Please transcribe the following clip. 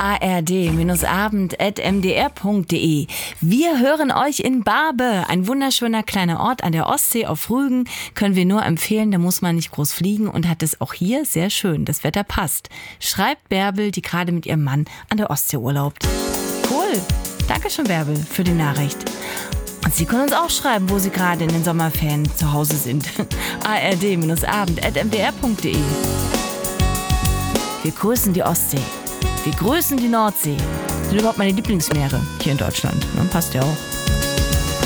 ard-abend@mdr.de. Wir hören euch in Barbe, ein wunderschöner kleiner Ort an der Ostsee auf Rügen. Können wir nur empfehlen, da muss man nicht groß fliegen und hat es auch hier sehr schön. Das Wetter passt. Schreibt Bärbel, die gerade mit ihrem Mann an der Ostsee urlaubt. Cool. Dankeschön, Bärbel, für die Nachricht. Und Sie können uns auch schreiben, wo Sie gerade in den Sommerferien zu Hause sind. ard-abend@mdr.de. Wir grüßen die Ostsee. Wir grüßen die Nordsee. Das sind überhaupt meine Lieblingsmeere hier in Deutschland. Passt ja auch.